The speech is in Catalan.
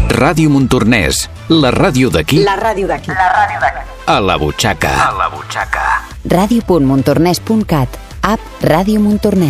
Ràdio Montornès, la ràdio d'aquí. La ràdio d'aquí. A la butxaca. Ràdio.montornès.cat. App Ràdio Montornès.